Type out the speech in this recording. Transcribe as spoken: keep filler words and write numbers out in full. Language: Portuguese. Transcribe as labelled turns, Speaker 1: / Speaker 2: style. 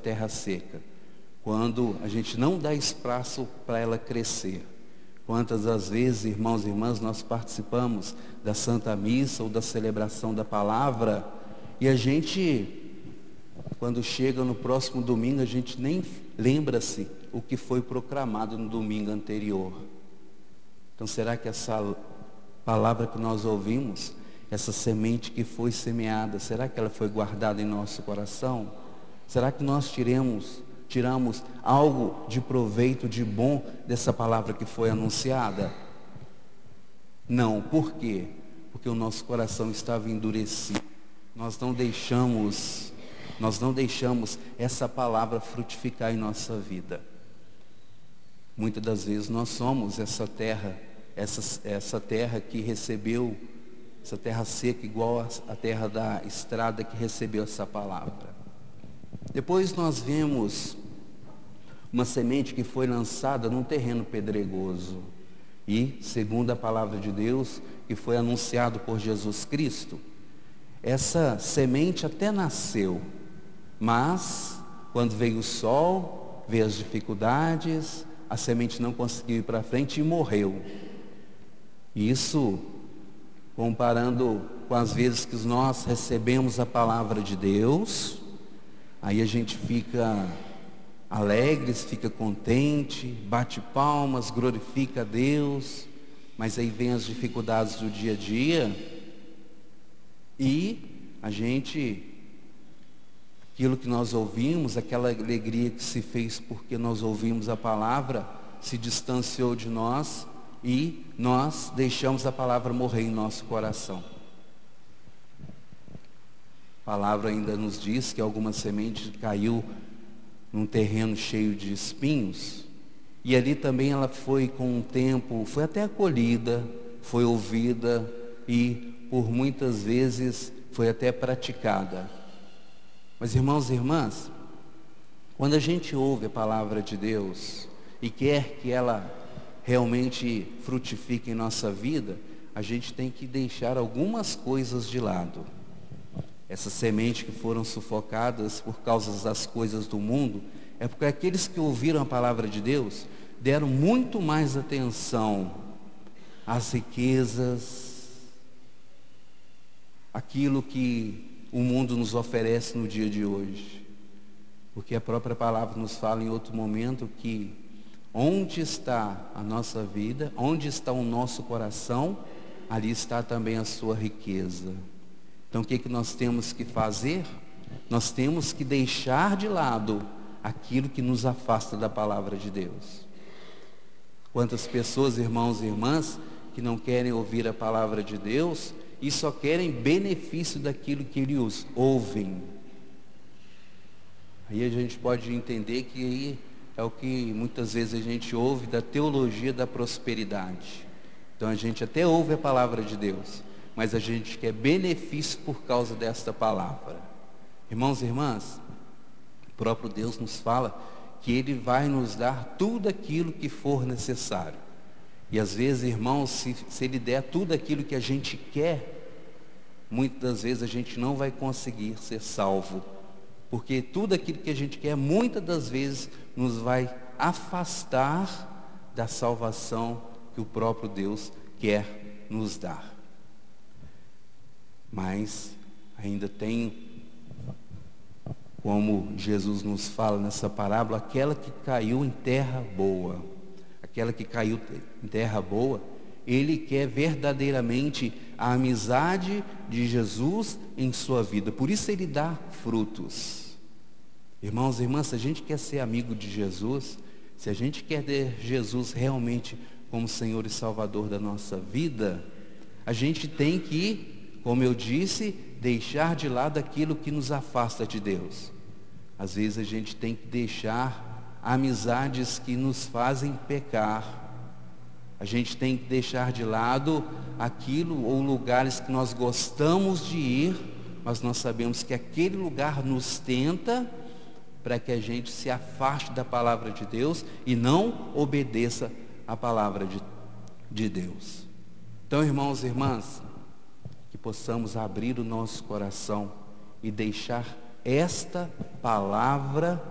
Speaker 1: terra seca, quando a gente não dá espaço para ela crescer. Quantas das vezes, irmãos e irmãs, nós participamos da Santa Missa ou da celebração da palavra, e a gente, quando chega no próximo domingo, a gente nem lembra-se o que foi proclamado no domingo anterior. Então, será que essa palavra que nós ouvimos, essa semente que foi semeada, será que ela foi guardada em nosso coração? Será que nós tiremos, tiramos algo de proveito, de bom, dessa palavra que foi anunciada? Não. Por quê? Porque o nosso coração estava endurecido. Nós não deixamos, nós não deixamos essa palavra frutificar em nossa vida. Muitas das vezes nós somos essa terra, essa, essa terra que recebeu, essa terra seca, igual a terra da estrada que recebeu essa palavra. Depois nós vemos uma semente que foi lançada num terreno pedregoso. E, segundo a palavra de Deus, que foi anunciado por Jesus Cristo, essa semente até nasceu, mas quando veio o sol, veio as dificuldades, a semente não conseguiu ir para frente e morreu. Isso, comparando com as vezes que nós recebemos a palavra de Deus, aí a gente fica alegre, fica contente, bate palmas, glorifica a Deus, mas aí vem as dificuldades do dia a dia, e a gente, aquilo que nós ouvimos, aquela alegria que se fez porque nós ouvimos a palavra, se distanciou de nós, e nós deixamos a palavra morrer em nosso coração. A palavra ainda nos diz que alguma semente caiu num terreno cheio de espinhos, e ali também ela foi com o tempo, foi até acolhida, foi ouvida, e por muitas vezes foi até praticada. Mas, irmãos e irmãs, quando a gente ouve a palavra de Deus e quer que ela realmente frutifique em nossa vida, a gente tem que deixar algumas coisas de lado. Essas sementes que foram sufocadas por causa das coisas do mundo, é porque aqueles que ouviram a palavra de Deus deram muito mais atenção às riquezas, aquilo que o mundo nos oferece no dia de hoje. Porque a própria palavra nos fala em outro momento que onde está a nossa vida, onde está o nosso coração, ali está também a sua riqueza. Então o que, que nós temos que fazer? Nós temos que deixar de lado aquilo que nos afasta da palavra de Deus. Quantas pessoas, irmãos e irmãs, que não querem ouvir a palavra de Deus e só querem benefício daquilo que eles ouvem. Aí a gente pode entender que aí é o que muitas vezes a gente ouve da teologia da prosperidade. Então a gente até ouve a palavra de Deus, mas a gente quer benefício por causa desta palavra. Irmãos e irmãs, o próprio Deus nos fala que Ele vai nos dar tudo aquilo que for necessário. E às vezes, irmãos, se, se Ele der tudo aquilo que a gente quer, muitas das vezes a gente não vai conseguir ser salvo. Porque tudo aquilo que a gente quer, muitas das vezes, nos vai afastar da salvação que o próprio Deus quer nos dar. Mas ainda tem, como Jesus nos fala nessa parábola, aquela que caiu em terra boa. Aquela que caiu em terra boa, ele quer verdadeiramente a amizade de Jesus em sua vida. Por isso ele dá frutos. Irmãos e irmãs, se a gente quer ser amigo de Jesus, se a gente quer ter Jesus realmente como Senhor e Salvador da nossa vida, a gente tem que, como eu disse, deixar de lado aquilo que nos afasta de Deus. Às vezes a gente tem que deixar amizades que nos fazem pecar. A gente tem que deixar de lado aquilo ou lugares que nós gostamos de ir, mas nós sabemos que aquele lugar nos tenta para que a gente se afaste da palavra de Deus e não obedeça a palavra de, de Deus. Então, irmãos e irmãs, que possamos abrir o nosso coração e deixar esta palavra